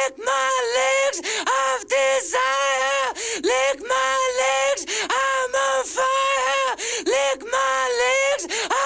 lick my legs of desire. Lick my legs, I'm on fire. Lick my legs,